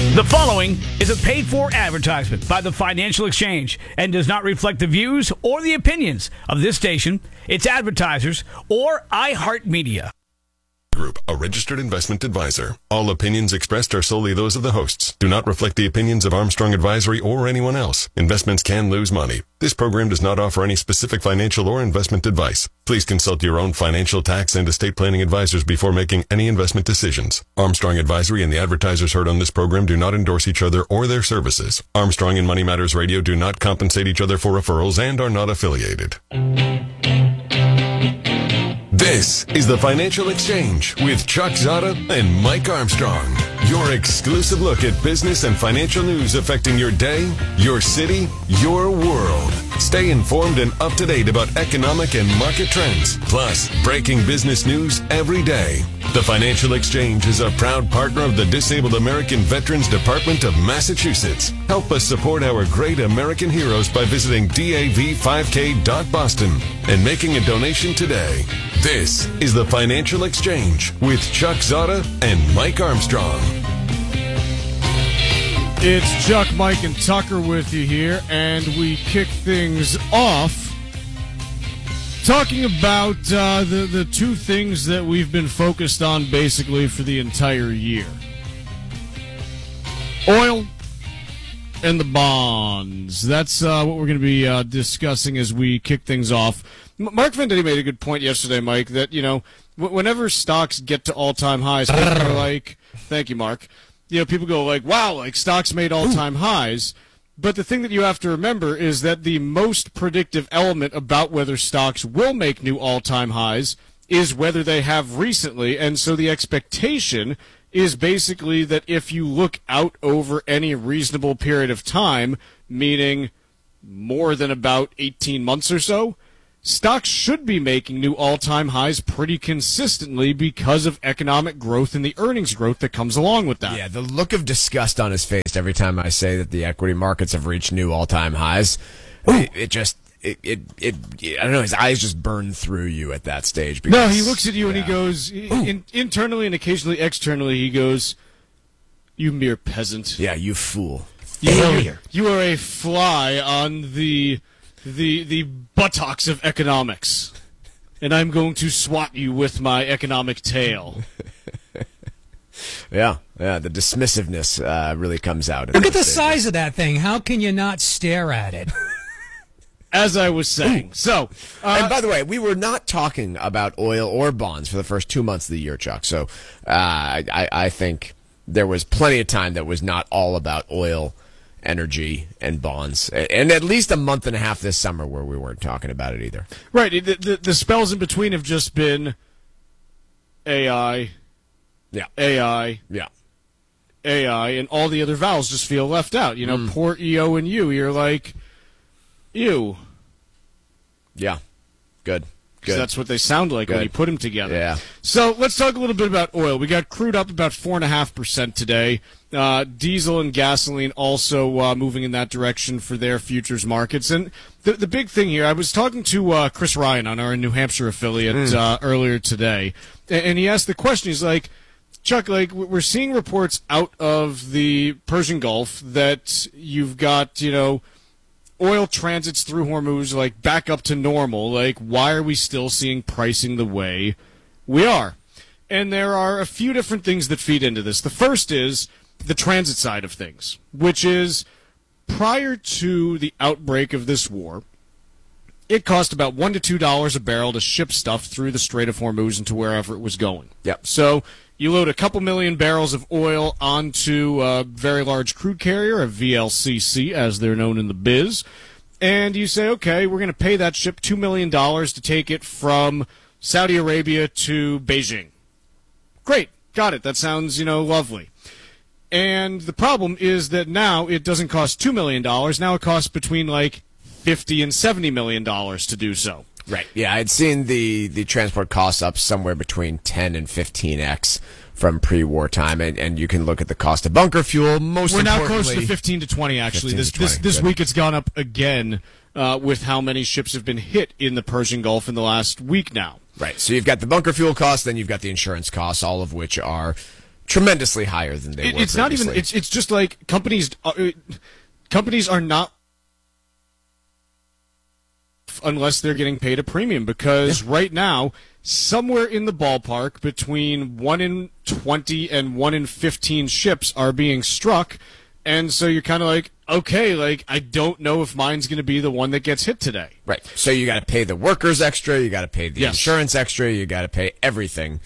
The following is a paid-for advertisement by the Financial Exchange and does not reflect the views or the opinions of this station, its advertisers, or iHeartMedia. Group, a registered investment advisor. All opinions expressed are solely those of the hosts. Do not reflect the opinions of Armstrong Advisory or anyone else. Investments can lose money. This program does not offer any specific financial or investment advice. Please consult your own financial, tax, and estate planning advisors before making any investment decisions. Armstrong Advisory and the advertisers heard on this program do not endorse each other or their services. Armstrong and Money Matters Radio do not compensate each other for referrals and are not affiliated. This is the Financial Exchange with Chuck Zada and Mike Armstrong. Your exclusive look at business and financial news affecting your day, your city, your world. Stay informed and up to date about economic and market trends, plus breaking business news every day. The Financial Exchange is a proud partner of the Disabled American Veterans Department of Massachusetts. Help us support our great American heroes by visiting dav5k.boston and making a donation today. This is the Financial Exchange with Chuck Zada and Mike Armstrong. It's Chuck, Mike, and Tucker with you here, and we kick things off talking about the two things that we've been focused on basically for the entire year. Oil and the bonds. That's what we're going to be discussing as we kick things off. Mark Venditti made a good point yesterday, Mike, that, you know, whenever stocks get to all-time highs, people are like, thank you, Mark, you know, people go like, wow, like stocks made all-time highs. But the thing that you have to remember is that the most predictive element about whether stocks will make new all-time highs is whether they have recently. And so the expectation is basically that if you look out over any reasonable period of time, meaning more than about 18 months or so, stocks should be making new all-time highs pretty consistently because of economic growth and the earnings growth that comes along with that. Yeah, the look of disgust on his face every time I say that the equity markets have reached new all-time highs, it I don't know, his eyes just burn through you at that stage. Because, no, he looks at you and he goes, internally and occasionally externally, he goes, you mere peasant. Yeah, you fool. You are a fly on the buttocks of economics, and I'm going to swat you with my economic tail. Yeah, the dismissiveness really comes out. Look at the size of that thing. How can you not stare at it? As I was saying. So, and by the way, we were not talking about oil or bonds for the first 2 months of the year, Chuck. So I think there was plenty of time that was not all about oil, energy, and bonds, and at least a month and a half this summer where we weren't talking about it either. Right. The spells in between have just been AI, AI, and all the other vowels just feel left out. You know, poor EO and U. You're like, ew. Yeah. Good. That's what they sound like when you put them together. Yeah. So let's talk a little bit about oil. We got crude up about 4.5% today. Diesel and gasoline also moving in that direction for their futures markets. And the big thing here, I was talking to Chris Ryan on our New Hampshire affiliate earlier today, and he asked the question. He's like, Chuck, like we're seeing reports out of the Persian Gulf that you've got, you know, oil transits through Hormuz, like, back up to normal. Like, why are we still seeing pricing the way we are? And there are a few different things that feed into this. The first is the transit side of things, which is prior to the outbreak of this war, it cost about $1 to $2 a barrel to ship stuff through the Strait of Hormuz into wherever it was going. Yep. So you load a couple million barrels of oil onto a very large crude carrier, a VLCC, as they're known in the biz, and you say, okay, we're going to pay that ship $2 million to take it from Saudi Arabia to Beijing. Great. Got it. That sounds, lovely. And the problem is that now it doesn't cost $2 million. Now it costs between like $50 and $70 million to do so. Right. Yeah, I'd seen the transport costs up somewhere between 10 and 15x from pre-war time, and you can look at the cost of bunker fuel. We're now close to 15 to 20, actually. 15 to 20. This week it's gone up again with how many ships have been hit in the Persian Gulf in the last week now. Right. So you've got the bunker fuel costs, then you've got the insurance costs, all of which are tremendously higher than they were. It's not even. previously. It's just like companies are not, unless they're getting paid a premium, because right now, somewhere in the ballpark between 1 in 20 and 1 in 15 ships are being struck, and so you're kind of like, okay, like I don't know if mine's going to be the one that gets hit today. Right. So you got to pay the workers extra, you got to pay the Yes. insurance extra, you got to pay everything.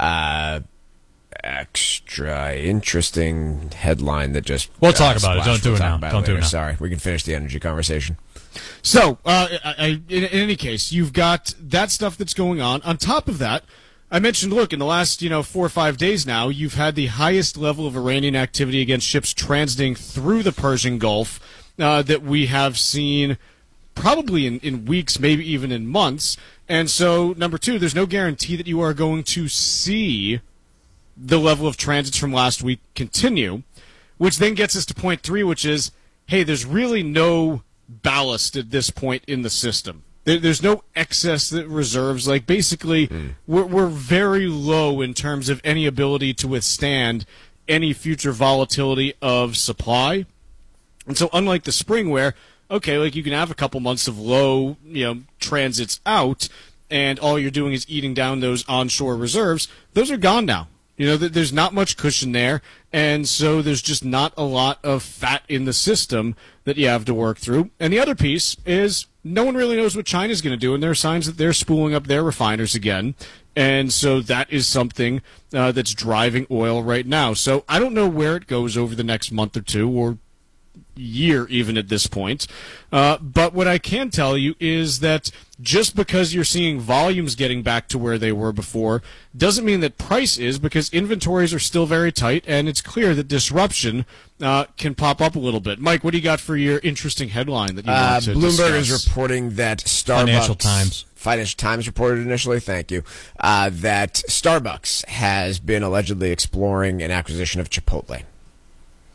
Extra interesting headline that just We'll talk about it. splashed. Don't do We'll it talk now. about Don't do it later. now. Sorry, we can finish the energy conversation. So, in any case, you've got that stuff that's going on. On top of that, I mentioned, look, in the last 4 or 5 days now, you've had the highest level of Iranian activity against ships transiting through the Persian Gulf that we have seen probably in weeks, maybe even in months. And so, number two, there's no guarantee that you are going to see the level of transits from last week continue, which then gets us to point three, which is, hey, there's really no ballast at this point in the system. There's no excess reserves. Like, basically, we're very low in terms of any ability to withstand any future volatility of supply. And so, unlike the spring where, okay, like you can have a couple months of low, transits out, and all you're doing is eating down those onshore reserves, those are gone now. There's not much cushion there, and so there's just not a lot of fat in the system that you have to work through. And the other piece is no one really knows what China's going to do, and there are signs that they're spooling up their refiners again. And so that is something that's driving oil right now. So I don't know where it goes over the next month or two, or year even at this point. But what I can tell you is that just because you're seeing volumes getting back to where they were before doesn't mean that price is, because inventories are still very tight, and it's clear that disruption can pop up a little bit. Mike, what do you got for your interesting headline that you want to Bloomberg discuss? is reporting that Starbucks... Financial Times reported initially, thank you, that Starbucks has been allegedly exploring an acquisition of Chipotle.